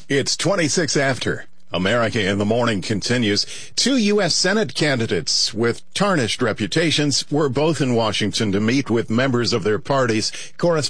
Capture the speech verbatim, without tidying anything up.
It's twenty-six after. America in the Morning continues. Two U S Senate candidates with tarnished reputations were both in Washington to meet with members of their parties. Correspondent